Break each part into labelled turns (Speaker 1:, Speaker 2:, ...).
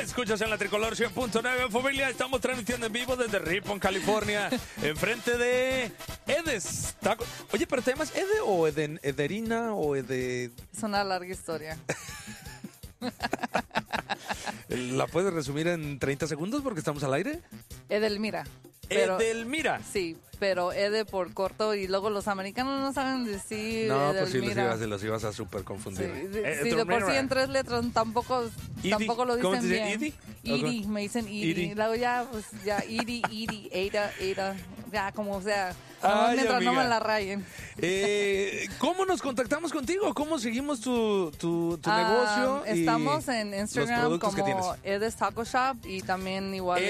Speaker 1: escuchas en la Tricolor 100.9, familia. Estamos transmitiendo en vivo desde Ripon, California, enfrente de Edes Taco. Oye, pero ¿te llamas Ede o Ederina o Ede?
Speaker 2: Es una larga historia.
Speaker 1: ¿La puedes resumir en 30 segundos porque estamos al aire?
Speaker 2: Edelmira.
Speaker 1: Edelmira.
Speaker 2: Sí, pero Ede por corto y luego los americanos no saben decir
Speaker 1: No,
Speaker 2: Edelmira.
Speaker 1: pues sí, los ibas a súper confundir.
Speaker 2: Sí, de por sí en 3 letras tampoco lo dicen
Speaker 1: ¿Cómo te
Speaker 2: bien.
Speaker 1: dicen?
Speaker 2: Idi, me dicen Idi. Luego ya, pues ya, Idi, Ada, ya como sea.
Speaker 1: Ay,
Speaker 2: mientras
Speaker 1: amiga.
Speaker 2: no me la rayen.
Speaker 1: ¿Cómo nos contactamos contigo? ¿Cómo seguimos tu negocio? y
Speaker 2: Estamos en
Speaker 1: los
Speaker 2: Instagram
Speaker 1: productos que
Speaker 2: como
Speaker 1: tienes?
Speaker 2: Edes Taco Shop y también igual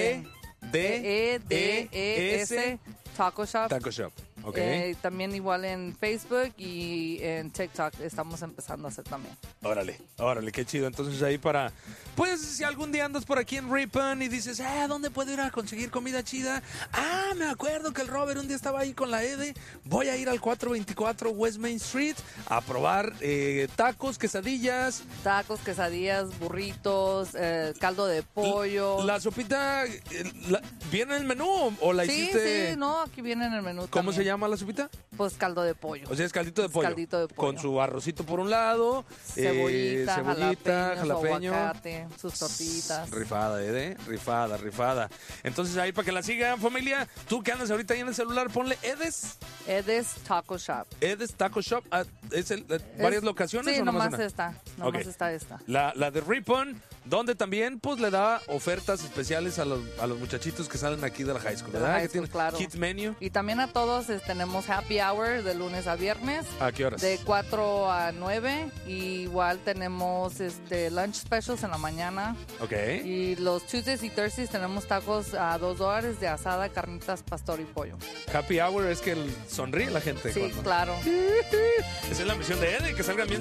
Speaker 1: E-D-E-S
Speaker 2: Taco Shop.
Speaker 1: Taco Shop. Ok.
Speaker 2: También igual en Facebook y en TikTok estamos empezando a hacer también.
Speaker 1: Órale, qué chido. Entonces ahí pues si algún día andas por aquí en Ripon y dices, ¿dónde puedo ir a conseguir comida chida? Me acuerdo que el Robert un día estaba ahí con la Ede. Voy a ir al 424 West Main Street a probar tacos, quesadillas.
Speaker 2: Tacos, quesadillas, burritos, caldo de pollo.
Speaker 1: ¿La sopita viene en el menú o la hiciste?
Speaker 2: Sí, no, aquí viene en el menú
Speaker 1: ¿Cómo
Speaker 2: también.
Speaker 1: se llama la sopita?
Speaker 2: Pues caldo de pollo.
Speaker 1: O sea, es caldito de pollo.
Speaker 2: Caldito de pollo.
Speaker 1: Con su arrocito por un lado,
Speaker 2: Cebollita,
Speaker 1: jalapeño,
Speaker 2: aguacate, sus tortitas.
Speaker 1: Rifada, rifada. Entonces ahí para que la sigan, familia. Tú que andas ahorita ahí en el celular, ponle Edes
Speaker 2: Taco Shop.
Speaker 1: Edes Taco Shop. ¿Varias locaciones
Speaker 2: Sí,
Speaker 1: o nomás
Speaker 2: nomás
Speaker 1: una?
Speaker 2: esta.
Speaker 1: Ok.
Speaker 2: Está esta.
Speaker 1: La de Ripon, donde también pues le da ofertas especiales a los muchachitos que salen aquí de la high school,
Speaker 2: De la
Speaker 1: ¿verdad?
Speaker 2: high
Speaker 1: Que
Speaker 2: school,
Speaker 1: tienen
Speaker 2: claro.
Speaker 1: Kids Menu.
Speaker 2: Y también a todos tenemos happy hour de lunes a viernes.
Speaker 1: ¿A qué horas?
Speaker 2: De 4 a 9. Y igual tenemos lunch specials en la mañana.
Speaker 1: Ok.
Speaker 2: Y los Tuesdays y Thursdays tenemos tacos a $2 de asada, carnitas, pastor y pollo.
Speaker 1: Happy Hour es que sonríe la gente.
Speaker 2: Sí,
Speaker 1: cuando-
Speaker 2: claro.
Speaker 1: Esa es la misión de Ede, que salgan bien